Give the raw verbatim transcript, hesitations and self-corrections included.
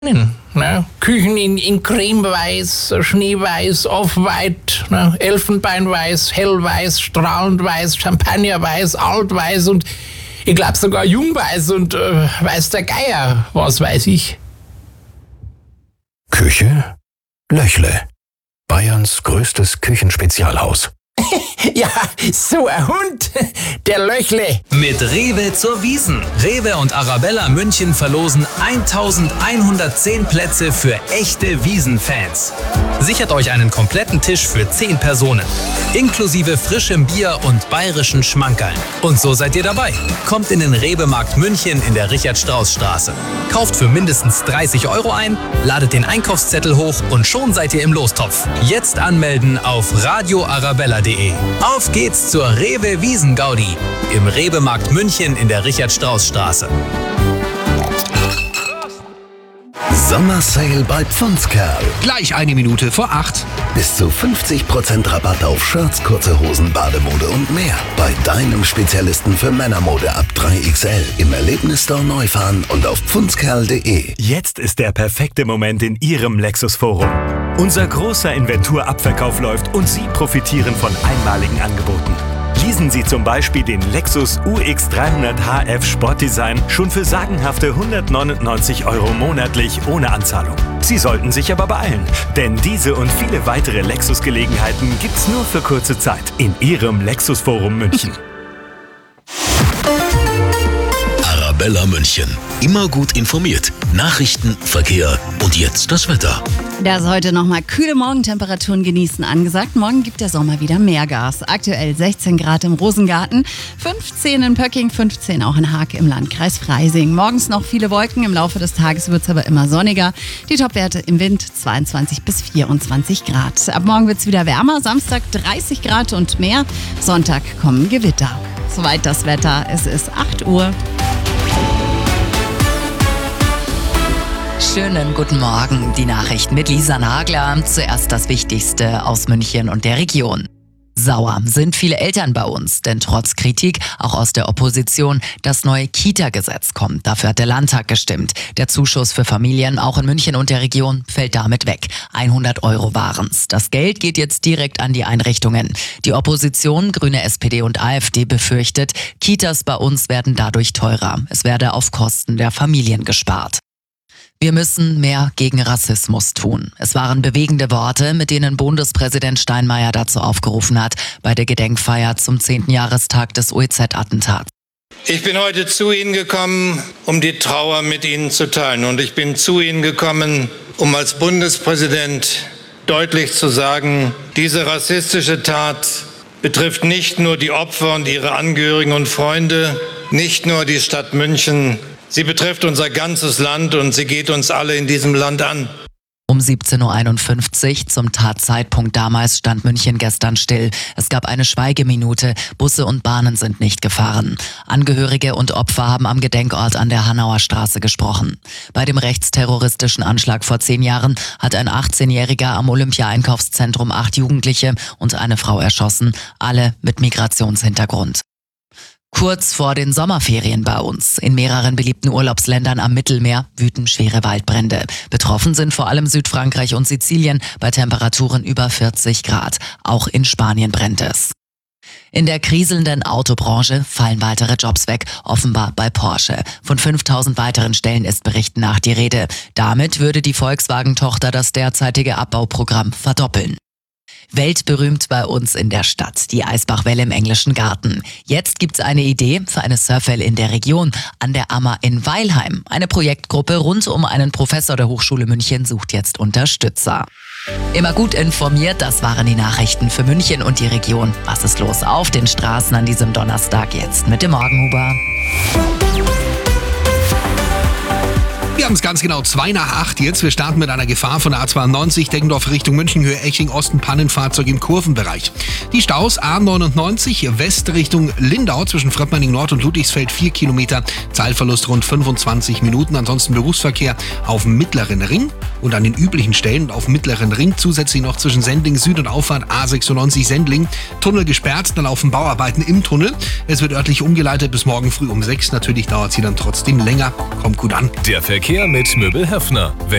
Ne? Küchen in, in Cremeweiß, Schneeweiß, Off-White, ne? Elfenbeinweiß, Hellweiß, strahlend weiß, Champagnerweiß, Altweiß und ich glaube sogar Jungweiß und äh, weiß der Geier, was weiß ich. Küche Löchle. Bayerns größtes Küchenspezialhaus. Ja, so ein Hund, der Löchle. Mit Rewe zur Wiesn. Rewe und Arabella München verlosen eintausendeinhundertzehn Plätze für echte Wiesn-Fans. Sichert euch einen kompletten Tisch für zehn Personen. Inklusive frischem Bier und bayerischen Schmankerln. Und so seid ihr dabei. Kommt in den Rewe-Markt München in der Richard-Strauss-Straße. Kauft für mindestens dreißig Euro ein, ladet den Einkaufszettel hoch und schon seid ihr im Lostopf. Jetzt anmelden auf radio arabella punkt de. Auf geht's zur Rewe Wiesn-Gaudi im Rewe-Markt München in der Richard-Strauss-Straße. Sommersale bei Pfundskerl. Gleich eine Minute vor acht. Bis zu fünfzig Prozent Rabatt auf Shirts, kurze Hosen, Bademode und mehr. Bei deinem Spezialisten für Männermode ab drei X L. Im Erlebnisstore Neufahren und auf pfundskerl punkt de. Jetzt ist der perfekte Moment in Ihrem Lexus-Forum. Unser großer Inventurabverkauf läuft und Sie profitieren von einmaligen Angeboten. Leasen Sie zum Beispiel den Lexus U X dreihundert H F Sportdesign schon für sagenhafte hundertneunundneunzig Euro monatlich ohne Anzahlung. Sie sollten sich aber beeilen, denn diese und viele weitere Lexus-Gelegenheiten gibt's nur für kurze Zeit in Ihrem Lexus-Forum München. Arabella München. Immer gut informiert. Nachrichten, Verkehr und jetzt das Wetter. Da ist heute nochmal kühle Morgentemperaturen genießen angesagt. Morgen gibt der Sommer wieder mehr Gas. Aktuell sechzehn Grad im Rosengarten, fünfzehn in Pöcking, fünfzehn auch in Haag im Landkreis Freising. Morgens noch viele Wolken, im Laufe des Tages wird es aber immer sonniger. Die Topwerte im Wind zweiundzwanzig bis vierundzwanzig Grad. Ab morgen wird es wieder wärmer, Samstag dreißig Grad und mehr. Sonntag kommen Gewitter. Soweit das Wetter, es ist acht Uhr. Schönen guten Morgen, die Nachrichten mit Lisa Nagler. Zuerst das Wichtigste aus München und der Region. Sauer sind viele Eltern bei uns, denn trotz Kritik, auch aus der Opposition, das neue Kita-Gesetz kommt. Dafür hat der Landtag gestimmt. Der Zuschuss für Familien, auch in München und der Region, fällt damit weg. hundert Euro waren's. Das Geld geht jetzt direkt an die Einrichtungen. Die Opposition, Grüne, S P D und A f D, befürchtet, Kitas bei uns werden dadurch teurer. Es werde auf Kosten der Familien gespart. Wir müssen mehr gegen Rassismus tun. Es waren bewegende Worte, mit denen Bundespräsident Steinmeier dazu aufgerufen hat, bei der Gedenkfeier zum zehnten Jahrestag des U E Z-Attentats. Ich bin heute zu Ihnen gekommen, um die Trauer mit Ihnen zu teilen. Und ich bin zu Ihnen gekommen, um als Bundespräsident deutlich zu sagen, diese rassistische Tat betrifft nicht nur die Opfer und ihre Angehörigen und Freunde, nicht nur die Stadt München. Sie betrifft unser ganzes Land und sie geht uns alle in diesem Land an. Um siebzehn Uhr einundfünfzig, zum Tatzeitpunkt damals, stand München gestern still. Es gab eine Schweigeminute, Busse und Bahnen sind nicht gefahren. Angehörige und Opfer haben am Gedenkort an der Hanauer Straße gesprochen. Bei dem rechtsterroristischen Anschlag vor zehn Jahren hat ein achtzehnjähriger am Olympia-Einkaufszentrum acht Jugendliche und eine Frau erschossen, alle mit Migrationshintergrund. Kurz vor den Sommerferien bei uns. In mehreren beliebten Urlaubsländern am Mittelmeer wüten schwere Waldbrände. Betroffen sind vor allem Südfrankreich und Sizilien bei Temperaturen über vierzig Grad. Auch in Spanien brennt es. In der kriselnden Autobranche fallen weitere Jobs weg, offenbar bei Porsche. Von fünftausend weiteren Stellen ist Berichten nach die Rede. Damit würde die Volkswagen-Tochter das derzeitige Abbauprogramm verdoppeln. Weltberühmt bei uns in der Stadt, die Eisbachwelle im Englischen Garten. Jetzt gibt's eine Idee für eine Surfwelle in der Region, an der Ammer in Weilheim. Eine Projektgruppe rund um einen Professor der Hochschule München sucht jetzt Unterstützer. Immer gut informiert, das waren die Nachrichten für München und die Region. Was ist los auf den Straßen an diesem Donnerstag jetzt mit dem Morgenhuber? Wir haben es ganz genau zwei nach acht jetzt. Wir starten mit einer Gefahr von der A zweiundneunzig, Deggendorf Richtung München, Höhe Eching, Osten, Pannenfahrzeug im Kurvenbereich. Die Staus A neunundneunzig, West Richtung Lindau zwischen Fröppmeining Nord und Ludwigsfeld, vier Kilometer, Zeitverlust rund fünfundzwanzig Minuten. Ansonsten Berufsverkehr auf dem Mittleren Ring. und an den üblichen Stellen und auf dem Mittleren Ring. Zusätzlich noch zwischen Sendling Süd und Auffahrt A sechsundneunzig Sendling. Tunnel gesperrt, dann laufen Bauarbeiten im Tunnel. Es wird örtlich umgeleitet bis morgen früh um sechs. Natürlich dauert sie dann trotzdem länger. Kommt gut an. Der Verkehr mit Möbel Höffner.